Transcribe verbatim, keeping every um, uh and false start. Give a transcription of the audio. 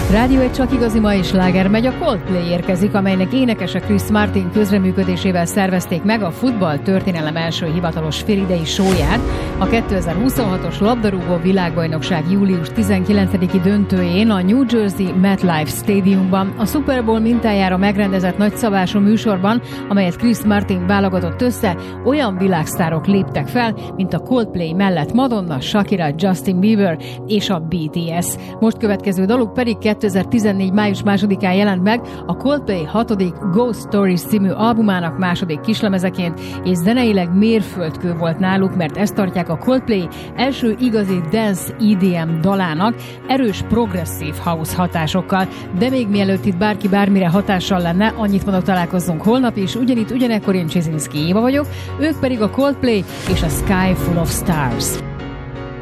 Rádió egy csak igazi mai sláger megy, a Coldplay érkezik, amelynek énekese Chris Martin közreműködésével szervezték meg a futball történelem első hivatalos félidei showyát. A kétezer-huszonhatos labdarúgó világbajnokság július tizenkilencediki döntőjén a New Jersey MetLife Stadiumban a Super Bowl mintájára megrendezett nagyszabású műsorban, amelyet Chris Martin válogatott össze, olyan világsztárok léptek fel, mint a Coldplay mellett Madonna, Shakira, Justin Bieber és a bé té es. Most következő daluk pedig kétezer-tizennégy május másodikán jelent meg a Coldplay hatodik Ghost Stories című albumának második kislemezeként, és zeneileg mérföldkő volt náluk, mert ezt tartják a Coldplay első igazi dance é dé em dalának, erős progresszív house hatásokkal, de még mielőtt itt bárki bármire hatással lenne, annyit mondok, találkozzunk holnap is, ugyanitt ugyanekkor én Csizinszki Éva vagyok, ők pedig a Coldplay és a Sky Full of Stars.